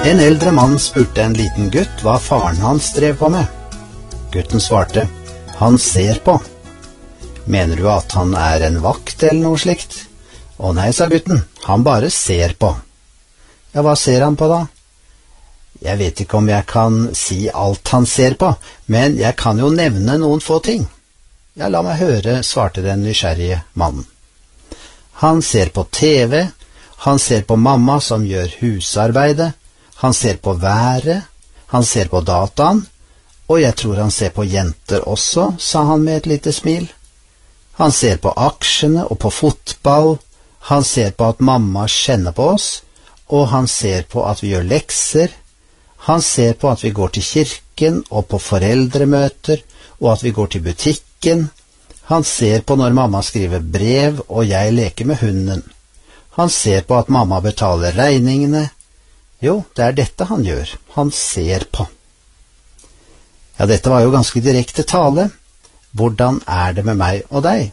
En eldre mann spurte en liten gutt hva faren hans drev på med. Gutten svarte, han ser på. Mener du at han er en vakt eller noe slikt? Å nei, sa gutten, han bare ser på. Ja, hva ser han på da? Jeg vet ikke om jeg kan si alt han ser på, men jeg kan jo nevne noen få ting. Ja, la meg høre, svarte den nysgjerrige mannen. Han ser på TV, han ser på mamma som gjør husarbeidet, han ser på været, han ser på dataen, og jeg tror han ser på jenter også, sa han med et lite smil. Han ser på aksjene og på fotball, han ser på at mamma kjenner på oss, og han ser på at vi gjør lekser, han ser på at vi går til kirken og på foreldremøter, og at vi går til butikken. Han ser på når mamma skriver brev og jeg leker med hunden. Han ser på at mamma betaler regningene. Jo, det er dette han gjør. Han ser på. Ja, dette var jo ganske direkte tale. Hvordan er det med meg og deg?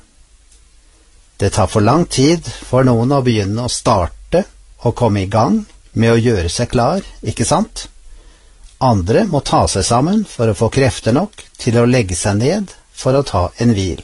Det tar for lang tid for noen å begynne å starte og komme i gang med å gjøre seg klar, ikke sant? Andre må ta seg sammen for å få krefter nok til å legge seg ned for å ta en hvil.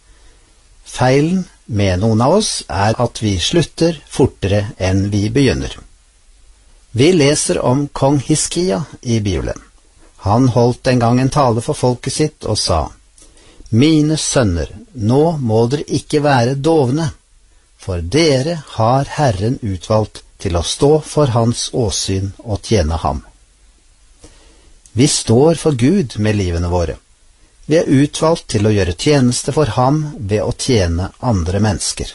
Feilen med noen av oss er at vi slutter fortere enn vi begynner. Vi leser om kong Hiskia i Bibelen. Han holdt en gang en tale for folket sitt og sa, «Mine sønner, nå må dere ikke være dovne, for dere har Herren utvalgt til å stå for hans åsyn og tjene ham.» Vi står for Gud med livene våre. Vi er utvalgt til å gjøre tjeneste for ham ved å tjene andre mennesker.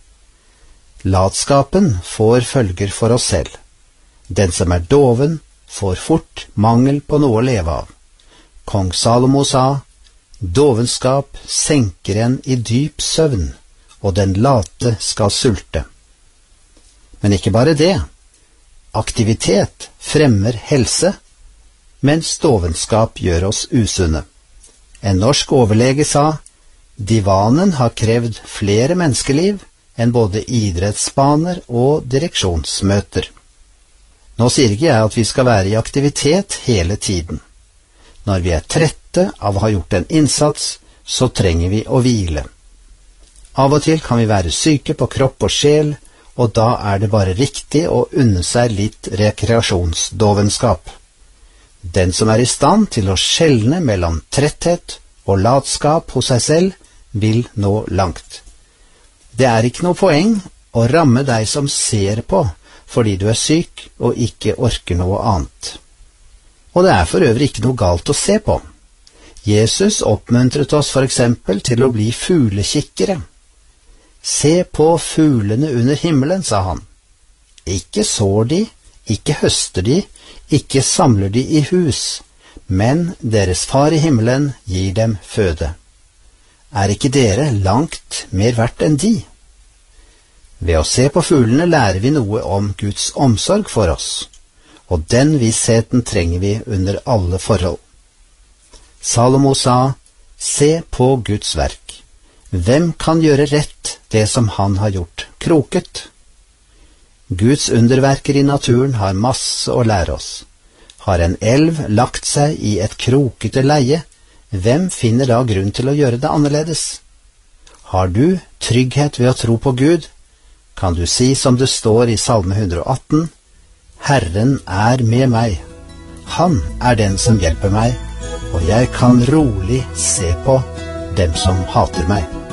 Latskapen får følger for oss selv. Den som er doven får fort mangel på noe å leve av. Kong Salomo sa, «Dovenskap senker en i dyp søvn, og den late skal sulte.» Men ikke bare det. Aktivitet fremmer helse, mens dovenskap gjør oss usunne. En norsk overlege sa, «Divanen har krevd flere menneskeliv enn både idrettsbaner og direksjonsmøter.» Nå sier ikke jeg at vi skal være i aktivitet hele tiden. Når vi er trette av å ha gjort en innsats, så trenger vi å hvile. Av og til kan vi være syke på kropp og sjel, og da er det bare riktig å unne seg litt rekreasjonsdovenskap. Den som er i stand til å skjelne mellom tretthet og latskap hos seg selv, vil nå langt. Det er ikke noe poeng å ramme deg som ser på, fordi du er syk og ikke orker noe annet. Og det er for øvrig ikke noe galt å se på. Jesus oppmuntret oss for eksempel til å bli fuglekikkere. Se på fuglene under himmelen, sa han. Ikke sår de, ikke høster de, ikke samler de i hus, men deres far i himmelen gir dem føde. Er ikke dere langt mer verdt enn de? Ved å se på fuglene lærer vi noe om Guds omsorg for oss, og den vissheten trenger vi under alle forhold. Salomo sa, «Se på Guds verk. Hvem kan gjøre rett det som han har gjort kroket?» Guds underverker i naturen har masse å lære oss. Har en elv lagt seg i et krokete leie, hvem finner da grunn til å gjøre det annerledes? Har du trygghet ved å tro på Gud, kan du si som det står i Salme 118, «Herren er med meg. Han er den som hjelper meg, og jeg kan rolig se på dem som hater meg.»